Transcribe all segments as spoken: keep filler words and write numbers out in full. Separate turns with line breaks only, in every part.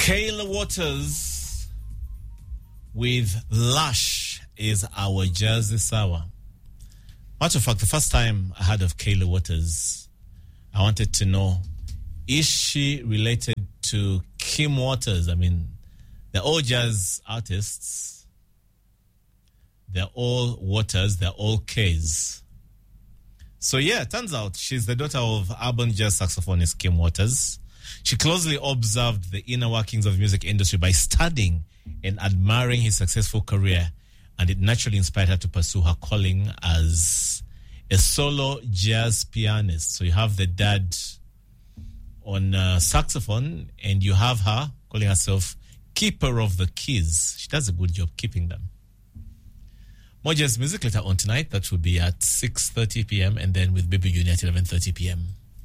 Kayla Waters with Lush is our jazz this hour. Matter of fact, the first time I heard of Kayla Waters, I wanted to know, is she related to Kim Waters? I mean, they're all jazz artists. They're all Waters. They're all K's. So yeah, it turns out she's the daughter of urban jazz saxophonist Kim Waters. She closely observed the inner workings of the music industry by studying and admiring his successful career, and it naturally inspired her to pursue her calling as a solo jazz pianist. So you have the dad on uh, saxophone, and you have her calling herself keeper of the keys. She does a good job keeping them. More jazz music later on tonight. That will be at six thirty p.m. and then with Baby Junior at eleven thirty p.m.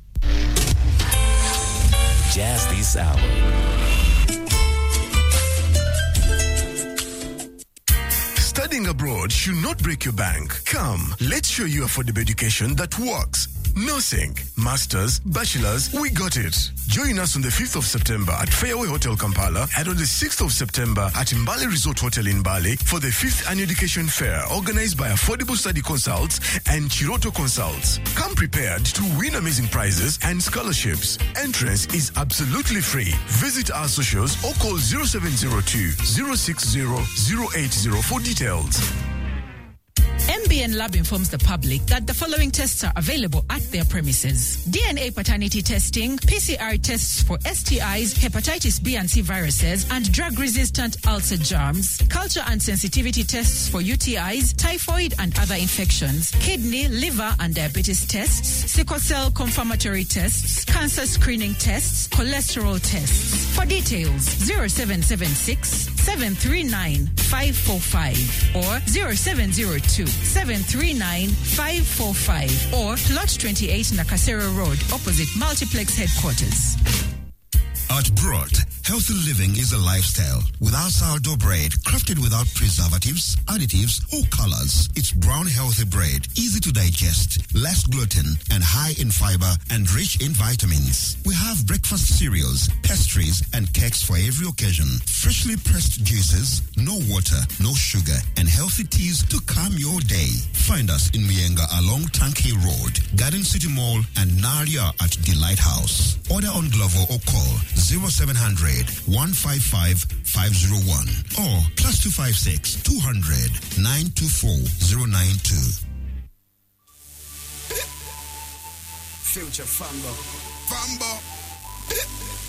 Jazz this hour.
Studying abroad should not break your bank. Come, let's show you affordable education that works. Nursing, masters, bachelors, we got it. Join us on the fifth of September at Fairway Hotel Kampala and on the sixth of September at Mbale Resort Hotel in Bali for the fifth Annual Education Fair organized by Affordable Study Consults and Chiroto Consults. Come prepared to win amazing prizes and scholarships. Entrance is absolutely free. Visit our socials or call zero seven zero two, zero six zero, zero eight zero for details.
M B N Lab informs the public that the following tests are available at their premises: D N A paternity testing, P C R tests for S T Is, hepatitis B and C viruses, and drug-resistant ulcer germs, culture and sensitivity tests for U T Is, typhoid and other infections, kidney, liver and diabetes tests, sickle cell confirmatory tests, cancer screening tests, cholesterol tests. For details, zero seven seven six, seven three nine, five four five or zero seven zero two, seven three nine, five four five or Plot twenty-eight Nakasero Road opposite Multiplex Headquarters.
At Broad, healthy living is a lifestyle. With our sourdough bread, crafted without preservatives, additives, or colors, it's brown healthy bread, easy to digest, less gluten, and high in fiber and rich in vitamins. We have breakfast cereals, pastries, and cakes for every occasion. Freshly pressed juices, no water, no sugar, and healthy teas to calm your day. Find us in Mienga along Tanki Road, Garden City Mall, and Naria at Delight House. Order on Glovo or call zero seven hundred, one five five, five zero one or plus two five six, two hundred, nine two four zero nine two.
Future Fambo. Fambo.